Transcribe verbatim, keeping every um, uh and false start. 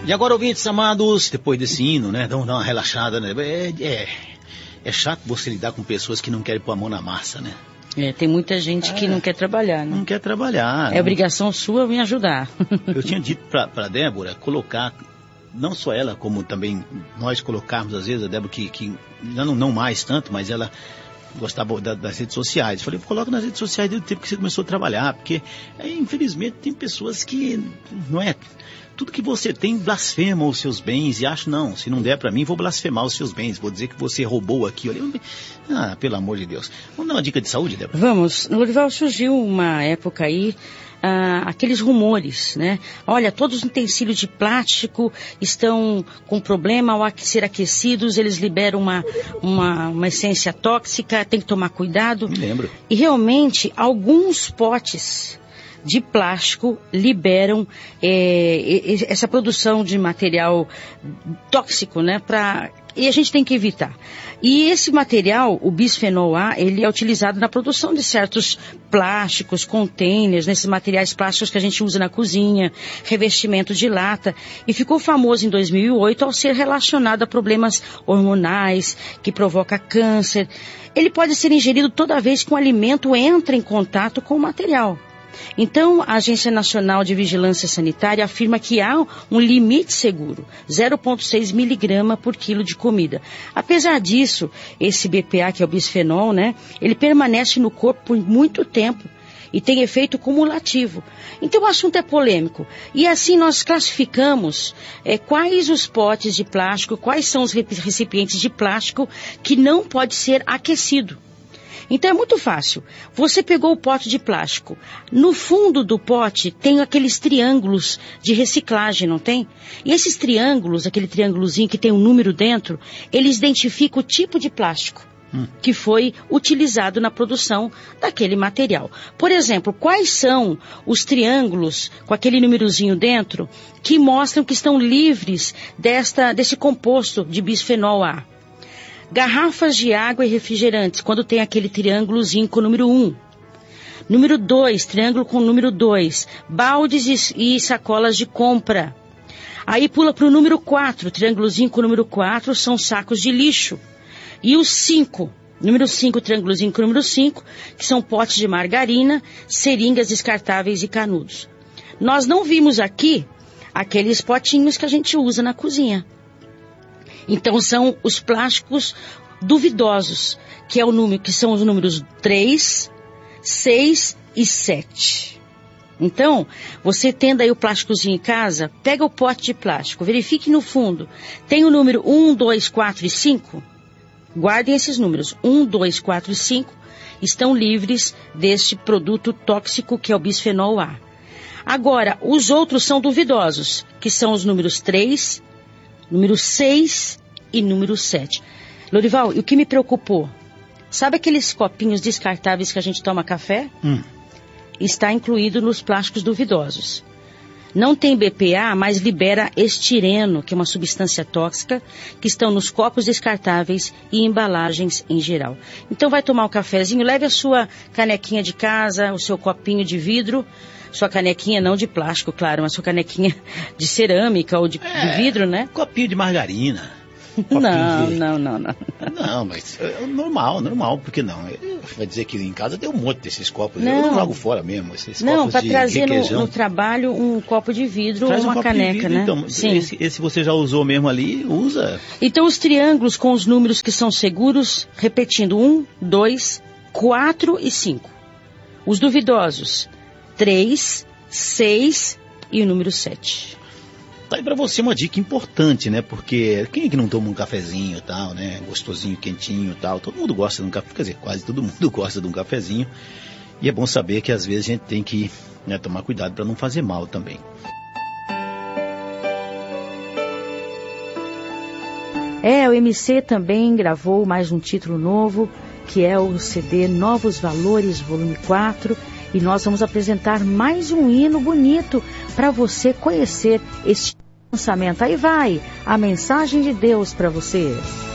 E agora, ouvintes amados, depois desse hino, né? Vamos dar uma relaxada, né? É, é, é chato você lidar com pessoas que não querem pôr a mão na massa, né? É, tem muita gente é, que não quer trabalhar, né? Não quer trabalhar. É não... obrigação sua me ajudar. Eu tinha dito pra, pra Débora colocar, não só ela, como também nós colocarmos, às vezes, a Débora que, que não, não mais tanto, mas ela gostava da, das redes sociais. Eu falei, coloca nas redes sociais desde o tempo que você começou a trabalhar, porque, é, infelizmente, tem pessoas que, não é... Tudo que você tem blasfema os seus bens e acha, não, se não der pra mim, vou blasfemar os seus bens, vou dizer que você roubou aqui. Olha, ah, pelo amor de Deus. Vamos dar uma dica de saúde, Débora? Vamos. Lourival, surgiu uma época aí, ah, aqueles rumores, né? Olha, todos os utensílios de plástico estão com problema ao ser aquecidos, eles liberam uma, uma, uma essência tóxica, tem que tomar cuidado. Me lembro. E realmente, alguns potes de plástico liberam é, essa produção de material tóxico, né? Pra, e a gente tem que evitar. E esse material, o bisfenol A, ele é utilizado na produção de certos plásticos, containers, nesses materiais plásticos que a gente usa na cozinha, revestimento de lata. E ficou famoso em dois mil e oito ao ser relacionado a problemas hormonais, que provoca câncer. Ele pode ser ingerido toda vez que um alimento entra em contato com o material. Então, a Agência Nacional de Vigilância Sanitária afirma que há um limite seguro, zero vírgula seis miligrama por quilo de comida. Apesar disso, esse B P A, que é o bisfenol, né, ele permanece no corpo por muito tempo e tem efeito cumulativo. Então, o assunto é polêmico. E assim nós classificamos é, quais os potes de plástico, quais são os recipientes de plástico que não pode ser aquecido. Então é muito fácil. Você pegou o pote de plástico. No fundo do pote tem aqueles triângulos de reciclagem, não tem? E esses triângulos, aquele triângulozinho que tem um número dentro, eles identificam o tipo de plástico hum. que foi utilizado na produção daquele material. Por exemplo, quais são os triângulos com aquele númerozinho dentro que mostram que estão livres desta, desse composto de bisfenol A? Garrafas de água e refrigerantes, quando tem aquele triângulozinho com o número um. Número dois, triângulo com o número dois. Baldes e, e sacolas de compra. Aí pula para o número quatro, triângulozinho com o número quatro, são sacos de lixo. E o cinco, número cinco, triângulozinho com o número cinco, que são potes de margarina, seringas descartáveis e canudos. Nós não vimos aqui aqueles potinhos que a gente usa na cozinha. Então são os plásticos duvidosos, que, é o número, que são os números três, seis e sete. Então, você tendo aí o plásticozinho em casa, pega o pote de plástico, verifique no fundo, tem o número um, dois, quatro e cinco? Guardem esses números, um, dois, quatro e cinco, estão livres deste produto tóxico que é o bisfenol A. Agora, os outros são duvidosos, que são os números três, número seis e número sete. Lourival, e o que me preocupou? Sabe aqueles copinhos descartáveis que a gente toma café? Hum. Está incluído nos plásticos duvidosos. Não tem B P A, mas libera estireno, que é uma substância tóxica, que estão nos copos descartáveis e embalagens em geral. Então vai tomar um cafezinho, leve a sua canequinha de casa, o seu copinho de vidro, sua canequinha não de plástico, claro, mas sua canequinha de cerâmica ou de, é, de vidro, né? Copinho de margarina. Não, de... não, não, não. Não, mas é normal, normal, porque não? Vai dizer que em casa tem um monte desses copos, não. eu não jogo fora mesmo, esses não, copos para de trazer no, requeijão. no trabalho um copo de vidro ou uma um caneca, vidro, né? Então, sim. Esse, esse você já usou mesmo ali, usa. Então os triângulos com os números que são seguros, repetindo, um, dois, quatro e cinco. Os duvidosos, três, seis e o número sete. Tá aí pra você uma dica importante, né? Porque quem é que não toma um cafezinho e tal, né? Gostosinho, quentinho e tal. Todo mundo gosta de um café, quer dizer, quase todo mundo gosta de um cafezinho. E é bom saber que às vezes a gente tem que, né, tomar cuidado para não fazer mal também. É, o M C também gravou mais um título novo, que é o C D Novos Valores, volume quatro. E nós vamos apresentar mais um hino bonito para você conhecer este lançamento. Aí vai a mensagem de Deus para você.